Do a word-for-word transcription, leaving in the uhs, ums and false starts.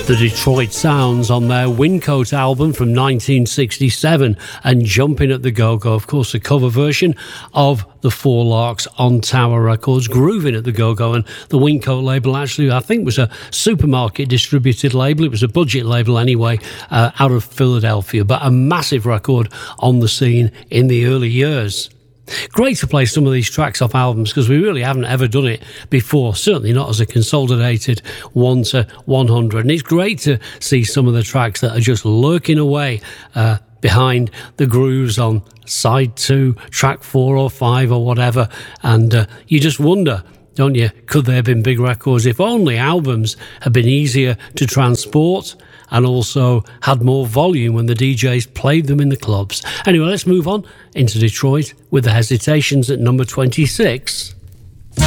The Detroit Sounds on their Wyncote album from nineteen sixty-seven, and Jumping at the Go-Go, of course, a cover version of the Four Larks on Tower Records, Grooving at the Go-Go. And the Wyncote label actually, I think, was a supermarket distributed label. It was a budget label anyway, uh, out of Philadelphia, but a massive record on the scene in the early years. Great to play some of these tracks off albums because we really haven't ever done it before, certainly not as a consolidated one to one hundred. And it's great to see some of the tracks that are just lurking away uh, behind the grooves on side two, track four or five or whatever. And uh, you just wonder, don't you, could there have been big records if only albums had been easier to transport and also had more volume when the D Js played them in the clubs. Anyway, let's move on into Detroit with the Hesitations at number twenty-six.